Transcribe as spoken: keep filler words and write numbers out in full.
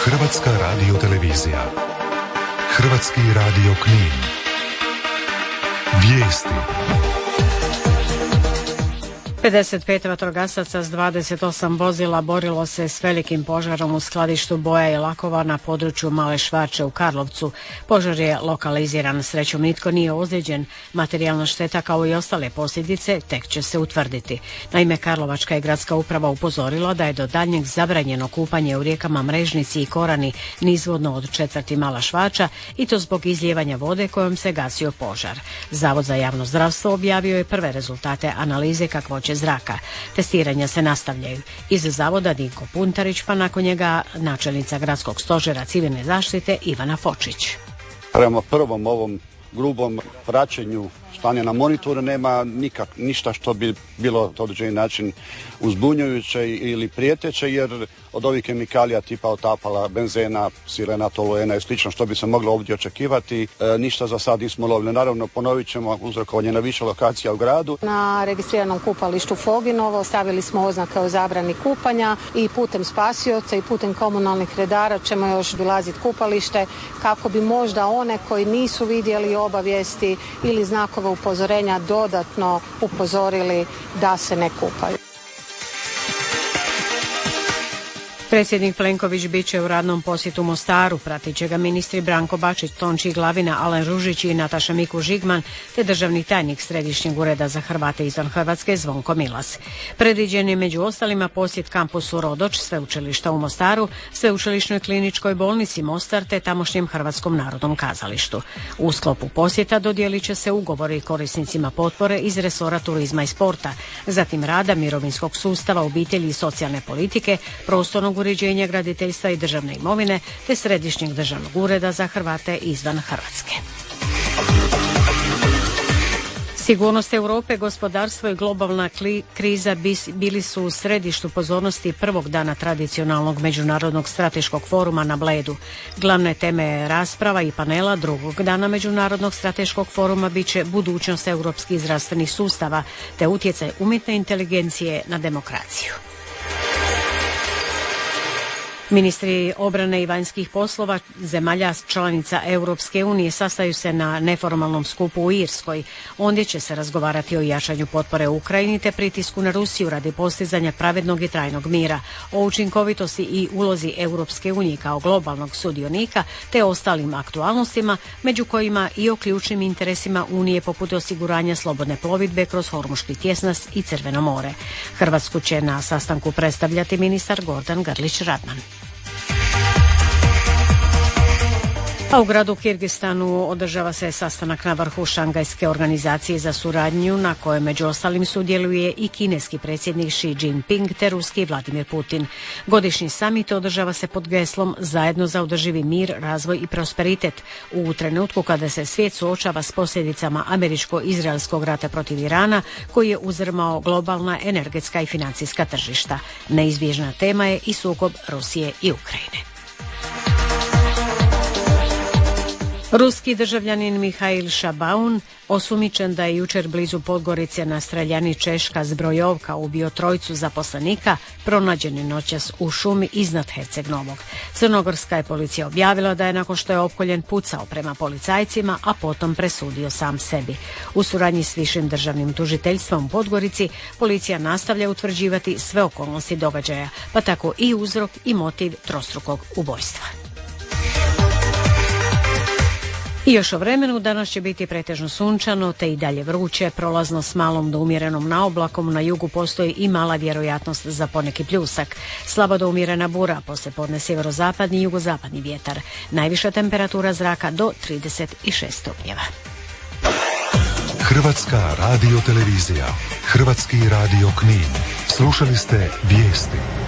Hrvatska radiotelevizija. Hrvatski radio Knin. Vijesti. pedeset pet vatrogasaca s dvadeset osam vozila borilo se s velikim požarom u skladištu boja i lakova na području Male Švarče u Karlovcu. Požar je lokaliziran, srećom nitko nije ozlijeđen. Materijalna šteta kao i ostale posljedice tek će se utvrditi. Naime, Karlovačka je gradska uprava upozorila da je do daljnjeg zabranjeno kupanje u rijekama Mrežnici i Korani nizvodno od četvrti Mala Švarča i to zbog izlijevanja vode kojom se gasio požar. Zavod za javno zdravstvo objavio je prve rezultate analize kakvoće zraka. Testiranja se nastavljaju. Iz zavoda Dinko Puntarić, pa nakon njega načelnica gradskog stožera civilne zaštite Ivana Fočić. Prema prvom ovom grubom praćenju stanja na monitoru nema nikak, ništa što bi bilo na određeni način uzbunjujuće ili prijeteće, jer od ovih kemikalija tipa otapala, benzena, sirena, toluena i slično što bi se moglo ovdje očekivati, e, ništa za sad nismo lovili. Naravno, ponovit ćemo uzrokovanje na više lokacija u gradu. Na registriranom kupalištu Foginovo stavili smo oznake o zabrani kupanja i putem spasioca i putem komunalnih redara ćemo još obilaziti kupalište kako bi možda one koji nisu vidjeli obavijesti ili znakove upozorenja dodatno upozorili da se ne kupaju. Predsjednik Plenković bit će u radnom posjetu Mostaru, pratit će ga ministri Branko Bačić, Tonči Glavina, Alen Ružić i Nataša Mikuš-Žigman, te državni tajnik Središnjeg ureda za Hrvate izvan Hrvatske Zvonko Milas. Predviđen je među ostalima posjet kampusu Rodoč, sveučilišta u Mostaru, sveučilišnoj kliničkoj bolnici Mostar te tamošnjem Hrvatskom narodnom kazalištu. U sklopu posjeta dodijelit će se ugovori korisnicima potpore iz resora turizma i sporta, zatim rada, mirovinskog sustava, obitelji i socijalne politike, prostornog uređenja, graditeljstva i državne imovine, te Središnjeg državnog ureda za Hrvate izvan Hrvatske. Sigurnost Europe, gospodarstvo i globalna kriza bili su u središtu pozornosti prvog dana tradicionalnog međunarodnog strateškog foruma na Bledu. Glavne teme rasprava i panela drugog dana međunarodnog strateškog foruma bit će budućnost europskih zdravstvenih sustava te utjecaj umjetne inteligencije na demokraciju. Ministri obrane i vanjskih poslova zemalja članica Europske unije sastaju se na neformalnom skupu u Irskoj. Ondje će se razgovarati o jačanju potpore Ukrajini te pritisku na Rusiju radi postizanja pravednog i trajnog mira, o učinkovitosti i ulozi Europske unije kao globalnog sudionika te ostalim aktualnostima, među kojima i o ključnim interesima Unije poput osiguranja slobodne plovidbe kroz Hormuški tjesnac i Crveno more. Hrvatsku će na sastanku predstavljati ministar Gordan Grlić-Radman. A u gradu Kirgistanu održava se sastanak na vrhu Šangajske organizacije za suradnju na kojem među ostalim sudjeluje i kineski predsjednik Xi Jinping te ruski Vladimir Putin. Godišnji samit održava se pod geslom Zajedno za održivi mir, razvoj i prosperitet u trenutku kada se svijet suočava s posljedicama američko-izraelskog rata protiv Irana koji je uzrmao globalna energetska i financijska tržišta. Neizbježna tema je i sukob Rusije i Ukrajine. Ruski državljanin Mihail Šabaun osumnjičen da je jučer blizu Podgorice na streljani Češka Zbrojovka ubio trojicu zaposlenika, pronađen je noćas u šumi iznad Herceg Novog. Crnogorska je policija objavila da je nakon što je opkoljen pucao prema policajcima, a potom presudio sam sebi. U suradnji s višim državnim tužiteljstvom u Podgorici policija nastavlja utvrđivati sve okolnosti događaja, pa tako i uzrok i motiv trostrukog ubojstva. I još o vremenu, danas će biti pretežno sunčano te i dalje vruće, prolazno s malom do umjerenom naoblakom, na jugu postoji i mala vjerojatnost za poneki pljusak. Slabo do umjerena bura, poslijepodne sjeverozapadni i jugozapadni vjetar. Najviša temperatura zraka do trideset šest stupnjeva. Hrvatska radiotelevizija, Hrvatski radio Knin. Slušali ste vijesti.